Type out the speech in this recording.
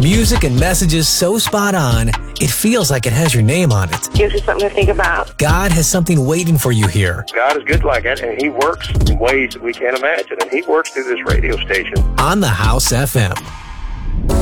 Music and messages so spot on, it feels like it has your name on it. Gives us something to think about. God has something waiting for you here. God is good like that, and He works in ways that we can't imagine, and He works through this radio station. On the House FM.